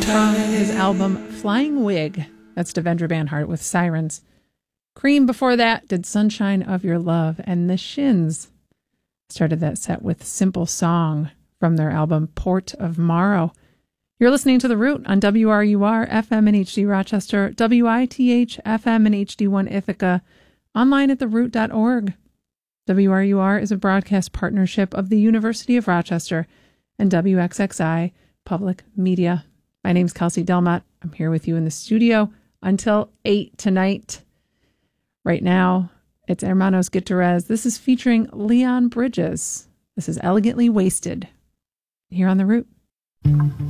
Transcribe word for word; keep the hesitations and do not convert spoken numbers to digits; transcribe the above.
from his album Flying Wig. That's Devendra Banhart with Sirens. Cream before that did Sunshine of Your Love, and the Shins started that set with Simple Song from their album Port of Morrow. You're listening to The Root on W R U R F M and H D Rochester, W I T H F M and H D one Ithaca, online at the root dot org. W R U R is a broadcast partnership of the University of Rochester and W X X I Public Media. My name's Kelsey Delmott. I'm here with you in the studio until eight tonight. Right now, it's Hermanos Gutierrez. This is featuring Leon Bridges. This is Elegantly Wasted here on The Root.